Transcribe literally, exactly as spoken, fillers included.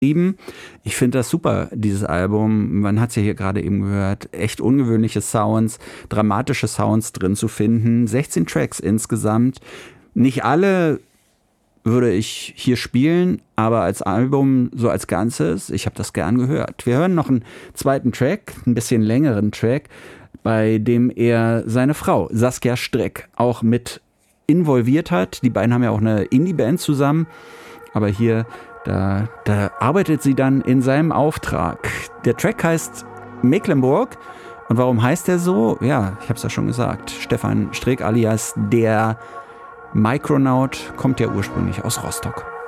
Ich finde das super, dieses Album. Man hat es ja hier gerade eben gehört. Echt ungewöhnliche Sounds, dramatische Sounds drin zu finden. sechzehn Tracks insgesamt. Nicht alle würde ich hier spielen, aber als Album so als Ganzes, ich habe das gern gehört. Wir hören noch einen zweiten Track, ein bisschen längeren Track, bei dem er seine Frau Saskia Streck auch mit involviert hat. Die beiden haben ja auch eine Indie-Band zusammen, aber hier Da, da arbeitet sie dann in seinem Auftrag. Der Track heißt Mecklenburg. Und warum heißt der so? Ja, ich habe es ja schon gesagt. Stefan Streeck alias der Micronaut kommt ja ursprünglich aus Rostock.